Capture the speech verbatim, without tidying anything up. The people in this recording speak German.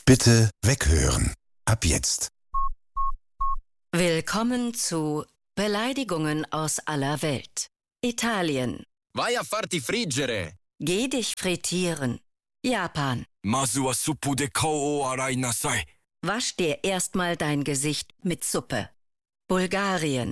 Bitte weghören. Ab jetzt. Willkommen zu Beleidigungen aus aller Welt. Italien. Vai a farti friggere. Geh dich frittieren. Japan. Mazu wa suppu de kou o arai nasai. Wasch dir erstmal dein Gesicht mit Suppe. Bulgarien.